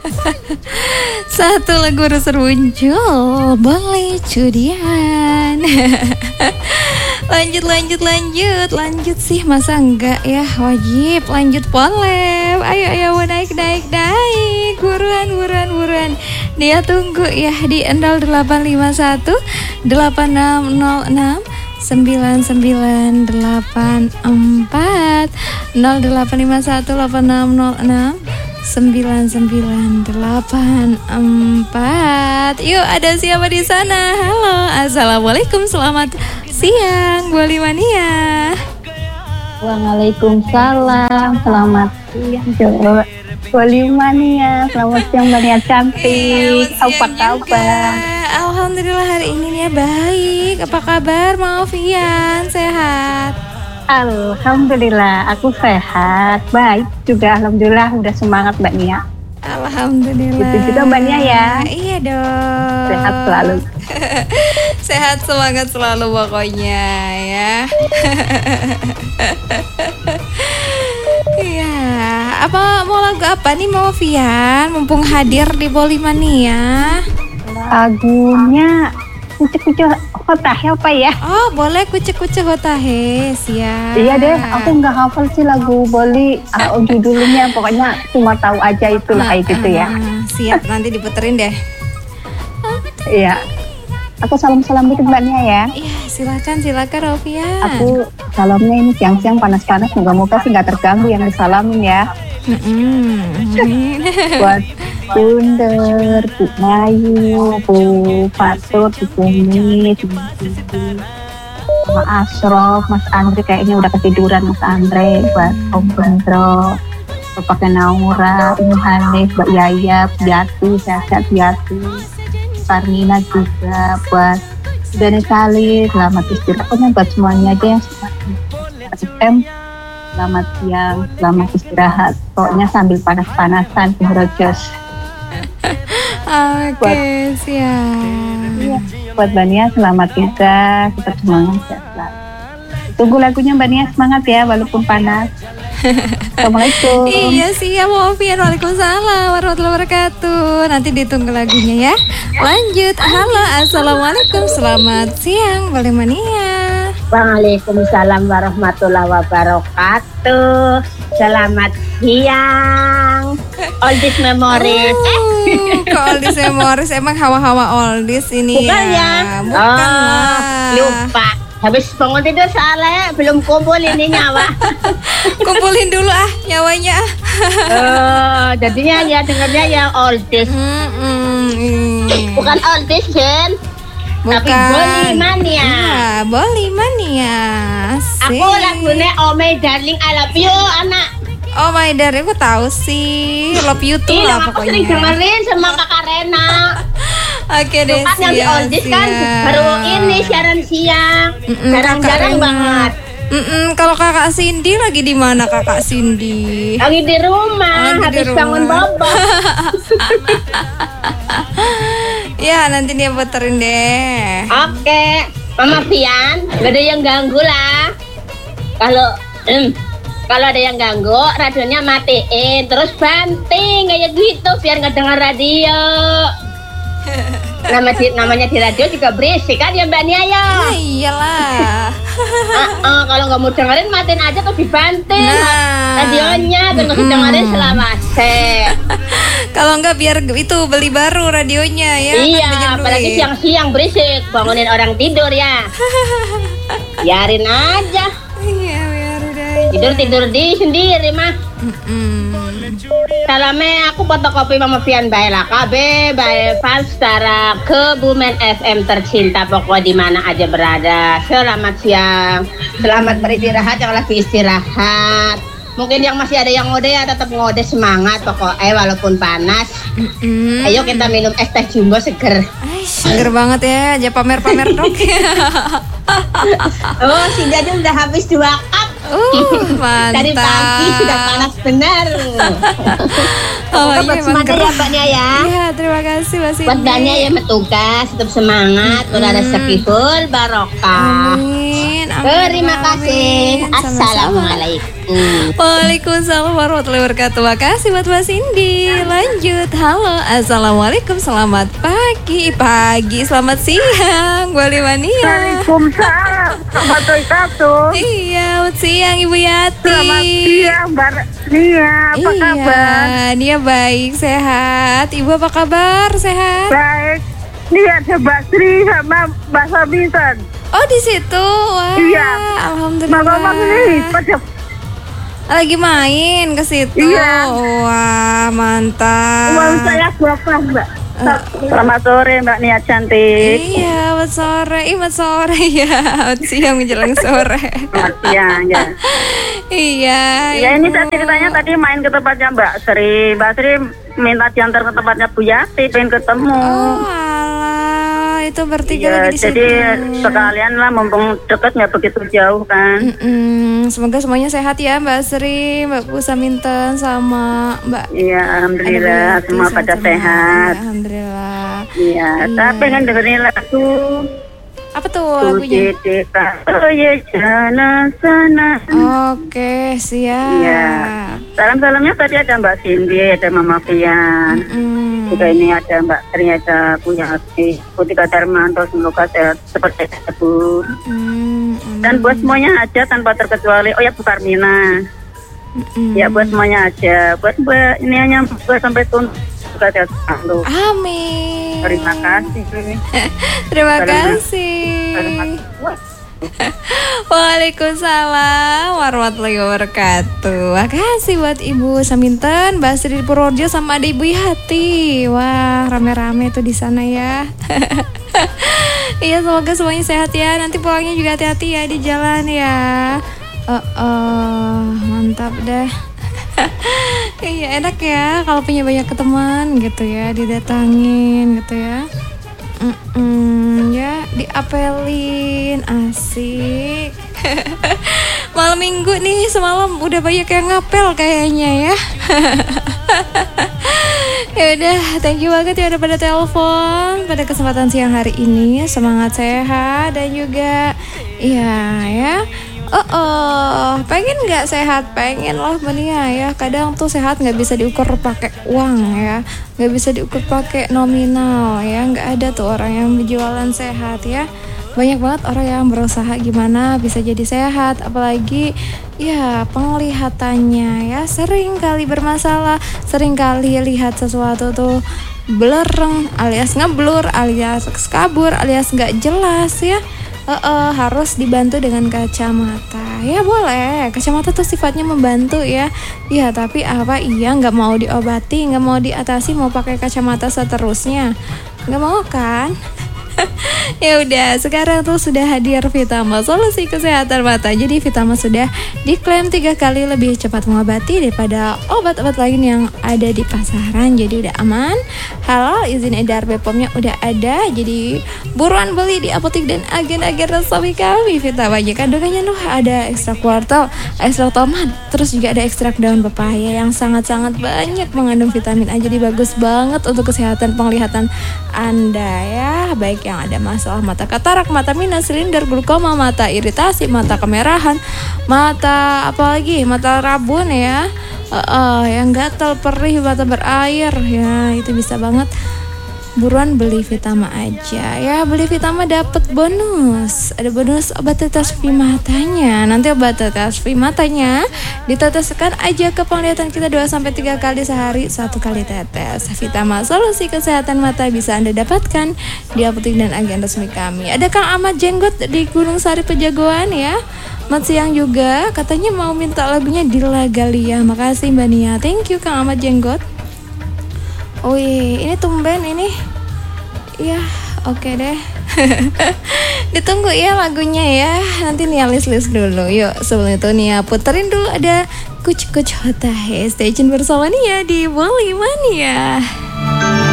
Satu lagu harus muncul, boleh cudian. Lanjut sih, masa enggak ya, wajib lanjut polem. Ayo naik. Buruan. Dia tunggu ya di 0851 8606 9984 0851 8606 9984. Yuk, ada siapa di sana? Halo, assalamualaikum, selamat siang, Bu Limania. Waalaikumsalam, selamat siang, Bu Limania. Selamat siang, Mbak cantik. Apa kabar? Alhamdulillah hari ini ya baik. Apa kabar, Maufian? Sehat? Alhamdulillah, aku sehat, baik juga. Alhamdulillah, udah semangat Mbak Nia. Alhamdulillah. Itu juga Mbak Nia ya. Iya dong. Sehat selalu. Sehat, semangat selalu pokoknya ya. Iya. Apa mau lagu apa nih Maufian? Mumpung hadir di Bolimania. Lagunya kucek-kucek hotahe apa ya? Oh, boleh kucek-kucek hotahe, siap. Iya deh, aku nggak hafal sih lagu Boli, judulnya pokoknya cuma tahu aja itulah kayak gitu ya. Siap, nanti diputerin deh. Iya. Aku salam-salam dikit Mbak Nia ya. Iya, silakan Rofian. Aku salamnya ini siang-siang panas-panas, moga-moga sih nggak terganggu yang disalamin ya. Buat Bunder, Bu Mayu, Bu Fatur, Bu Bumi, sama Asrof, Mas Andre kayaknya udah ketiduran Mas Andre, buat Om Bendro, Bapak Naura, Ibu Hanif, Mbak Yaya, Yati, sehat-sehat Yati, Parmina juga, buat Dani Kali, selamat istirahat. Pokoknya buat semuanya aja yang selamat siang, selamat istirahat. Pokoknya sambil panas-panasan Rojos. Oke, siap. Iya, buat Mbak Nia selamat juga, tetap semangat ya selalu. Tunggu lagunya Mbak Nia, semangat ya walaupun panas. Assalamualaikum. Iya siap, Maufian. Waalaikumsalam warahmatullahi wabarakatuh. Nanti ditunggu lagunya ya. Lanjut. Halo, assalamualaikum, selamat siang Bolimania. Waalaikumsalam warahmatullahi wabarakatuh. Selamat siang. Oldies Memories. Oldies Memories emang hawa-hawa oldies ini. Bukan ya? Bukan lah. Lupa. Habis bangun tidur soalnya belum kumpul ini nyawa. Kumpulin dulu nyawanya. Jadinya ya dengarnya yang oldies. Bukan oldies, Jen. Tapi Bolimania. Iya, Bolimania. Aku lagunya Oh My Darling I Love You, anak. Oh My Darling, aku tahu sih. Love You tuh lah pokoknya. Aku sering dengerin sama Kakak Rena. Oke deh, siap. Yang di oldies kan baru ini siaran siang. Jarang-jarang banget. Kalau Kakak Cindy lagi di mana Kakak Cindy? Lagi di rumah, habis bangun bobo. Ya, nanti dia puterin deh. Oke, Mama Fian, gak ada yang ganggu lah. Kalau ada yang ganggu, radionya matiin, terus banting kayak gitu biar nggak dengar radio. Namanya di radio juga berisik kan ya Mbak Nia ya? Iyalah. Kalau nggak mau dengerin matiin aja tuh dibanting radionya biar nggak dengerin selawase. Kalau nggak biar itu beli baru radionya ya. Iya, apalagi siang-siang berisik bangunin orang tidur ya. Biarin aja. Iya, biarin aja. Tidur di sendiri mah. Salamnya aku fotokopi Mama Fian bae lah KB bae fans secara Kebumen FM tercinta pokok di mana aja berada. Selamat siang. Selamat beristirahat yang lagi istirahat. Mungkin yang masih ada yang ngode ya tetap ngode semangat pokoknya walaupun panas. Ayo kita minum es teh jumbo seger. Seger banget ya, aja pamer-pamer dong. Oh, si Jadi udah habis 2 cup. Mantap. Dari pagi sudah panas benar. Buat semangat ya Mbaknya ya. Iya, terima kasih Mbak Cindy. Buat Mbaknya ya bertugas, tetap semangat, udah rezeki full barokah. Amin. Amin. Terima kasih. Assalamualaikum. Waalaikumsalam warahmatullahi wabarakatuh. Makasih buat Mbak Cindy. Lanjut. Halo, assalamualaikum. Selamat pagi, selamat siang, Bu Limania. Waalaikumsalam. Selamat wabarakatuh. Iya, selamat siang Ibu Yati. Selamat siang, Mbak Nia. Apa kabar? Nia baik, sehat. Ibu apa kabar? Sehat? Baik. Ini ada Mbak Sri sama Mbak Saminton. Oh, di situ. Wah, iya. Alhamdulillah. Mama ini pada lagi main ke situ. Iya. Wah, mantap. uang saya berapa, Mbak? Selamat sore Mbak Nia cantik. Iya, selamat sore. Selamat sore ya. Selamat siang menjelang sore. Selamat siang ya. Iya. Ya ini saya ceritanya tadi main ke tempatnya Mbak Sri. Mbak Sri minta diantar ke tempatnya Bu Yati, pengen ketemu. Oh, alah, itu bertiga ya, lagi di jadi situ. sekalian lah mumpung deket nggak begitu jauh kan. Semoga semuanya sehat ya Mbak Sri, Mbak Bu Saminten sama Mbak. Iya, alhamdulillah semua pada sehat. Alhamdulillah. Iya, saya pengen dengerin lagu. Apa tuh lagunya? Oh ya sana sana. Oke, siap. Iya. Salam-salamnya tadi ada Mbak Cindy, ada Mama Fian. Juga ini ada Mbak Sri, ada Bu Yati, Putika Darmanto, semoga sehat seperti itu. Dan buat semuanya aja tanpa terkecuali. Oh ya Bu Karmina. Ya buat semuanya aja. Buat ini hanya buat sampai tuntas juga sehat selalu. Amin. Terima kasih. Terima kasih. Waalaikumsalam warahmatullahi wabarakatuh. Makasih buat Ibu Saminten, Mbak Sri Purworejo sama ada Ibu Yati. Wah, rame-rame tuh di sana ya. Iya, semoga semuanya sehat ya. Nanti pulangnya juga hati-hati ya di jalan ya. Mantap dah. Iya, enak ya kalau punya banyak teman gitu ya, didatangin gitu ya. Ya, diapelin, asik. Malam minggu nih, semalam udah banyak yang ngapel kayaknya ya. Ya udah, thank you banget ya udah pada telepon pada kesempatan siang hari ini. Semangat sehat dan juga ya. Pengen nggak sehat? Pengen loh Bania ya. Kadang tuh sehat nggak bisa diukur pakai uang ya, nggak bisa diukur pakai nominal ya. Nggak ada tuh orang yang berjualan sehat ya. Banyak banget orang yang berusaha gimana bisa jadi sehat, apalagi ya penglihatannya ya sering kali bermasalah, sering kali lihat sesuatu tuh belereng alias ngeblur alias kabur alias nggak jelas ya. Harus dibantu dengan kacamata. Ya boleh, kacamata tuh sifatnya membantu ya. Iya, tapi apa iya nggak mau diobati, nggak mau diatasi, mau pakai kacamata seterusnya? Nggak mau kan? Ya udah, sekarang tuh sudah hadir Vitama solusi kesehatan mata. Jadi Vitama sudah diklaim 3 kali lebih cepat mengobati daripada obat-obat lain yang ada di pasaran. Jadi udah aman, halal, izin edar BPOM-nya udah ada. Jadi buruan beli di apotek dan agen-agen resmi kami. Vitama aja kandungannya loh ada ekstrak wortel, ekstrak tomat, terus juga ada ekstrak daun pepaya yang sangat-sangat banyak mengandung vitamin A. Jadi bagus banget untuk kesehatan penglihatan Anda ya, baik yang ada masalah mata katarak, mata minus, silinder, glaukoma, mata iritasi, mata kemerahan, mata apalagi mata rabun ya, yang gatal, perih, mata berair ya, itu bisa banget. Buruan beli Vitama aja ya. Beli Vitama dapat bonus. Ada bonus obat tetes V matanya. Nanti obat tetes V matanya diteteskan aja ke penglihatan kita 2-3 kali sehari, 1 kali tetes. Vitama solusi kesehatan mata bisa Anda dapatkan di apotek dan agen resmi kami. Ada Kang Ahmad Jenggot di Gunung Sari Pejagoan ya. Mat siang juga katanya mau minta lagunya Dila Galia. Makasih Mbak Nia. Thank you Kang Ahmad Jenggot. Wih, ini tumben ini. Iya, oke deh. Ditunggu ya lagunya ya. Nanti Nia list dulu. Yuk, sebelum itu Nia puterin dulu ada Kuch Kuch Hota Hai. Stay tune bersama Nia di Bolimania.